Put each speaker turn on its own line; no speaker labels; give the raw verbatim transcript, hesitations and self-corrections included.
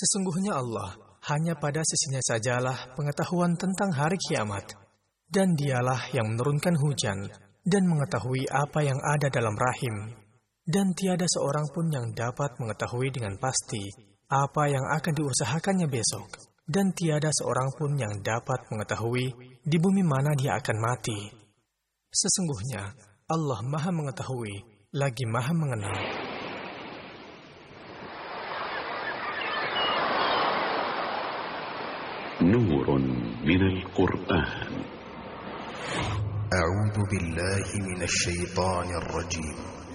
Sesungguhnya Allah, hanya pada sisinya sajalah pengetahuan tentang hari kiamat. Dan dialah yang menurunkan hujan dan mengetahui apa yang ada dalam rahim. Dan tiada seorang pun yang dapat mengetahui dengan pasti apa yang akan diusahakannya besok. Dan tiada seorang pun yang dapat mengetahui di bumi mana dia akan mati. Sesungguhnya Allah Maha Mengetahui lagi Maha Mengenal.
Nurun minal Qur'an.
A'udzu billahi minasy syaithanir rajim.